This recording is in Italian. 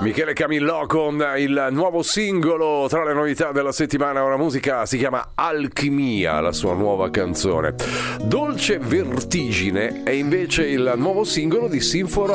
Michele Camillò con il nuovo singolo tra le novità della settimana. Una musica, si chiama Alchimia, la sua nuova canzone. Dolce Vertigine è invece il nuovo singolo di Sinforo